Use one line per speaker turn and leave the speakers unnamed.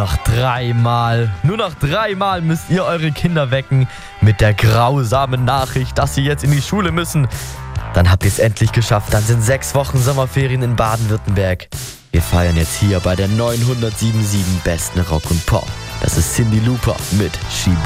noch 3 Mal. Nur noch 3 Mal müsst ihr eure Kinder wecken mit der grausamen Nachricht, dass sie jetzt in die Schule müssen. Dann habt ihr es endlich geschafft. Dann sind 6 Wochen Sommerferien in Baden-Württemberg. Wir feiern jetzt hier bei der 907.7 besten Rock und Pop. Das ist Cyndi Lauper mit She